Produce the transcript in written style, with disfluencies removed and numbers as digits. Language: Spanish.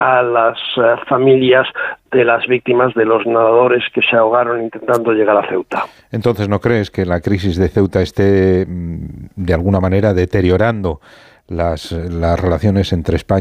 a las familias de las víctimas de los nadadores que se ahogaron intentando llegar a Ceuta. Entonces, ¿no crees que la crisis de Ceuta esté de alguna manera deteriorando las relaciones entre España